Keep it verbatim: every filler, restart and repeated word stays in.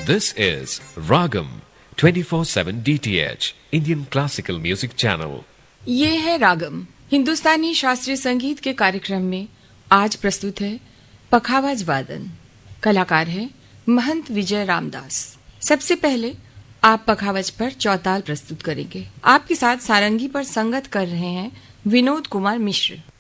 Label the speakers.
Speaker 1: This is Ragam twenty-four seven D T H Indian Classical Music Channel.
Speaker 2: ये है रागम हिंदुस्तानी शास्त्रीय संगीत के कार्यक्रम में आज प्रस्तुत है पखावज वादन। कलाकार है महंत विजय रामदास। सबसे पहले आप पखावज पर चौताल प्रस्तुत करेंगे। आपके साथ सारंगी पर संगत कर रहे हैं विनोद कुमार मिश्र।